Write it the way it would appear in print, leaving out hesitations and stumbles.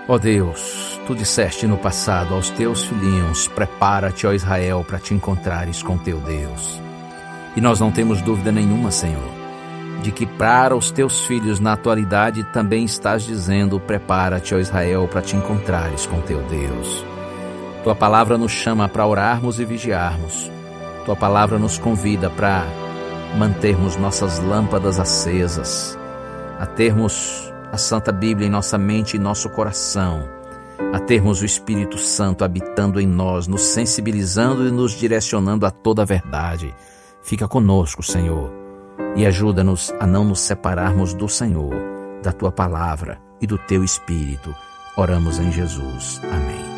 Ó Deus, tu disseste no passado aos teus filhinhos: prepara-te, ó Israel, para te encontrares com teu Deus. E nós não temos dúvida nenhuma, Senhor, de que para os teus filhos na atualidade também estás dizendo: prepara-te, ó Israel, para te encontrares com teu Deus. Tua palavra nos chama para orarmos e vigiarmos. Tua palavra nos convida para mantermos nossas lâmpadas acesas, a termos a Santa Bíblia em nossa mente e nosso coração, a termos o Espírito Santo habitando em nós, nos sensibilizando e nos direcionando a toda a verdade. Fica conosco, Senhor, e ajuda-nos a não nos separarmos do Senhor, da Tua palavra e do Teu Espírito. Oramos em Jesus. Amém.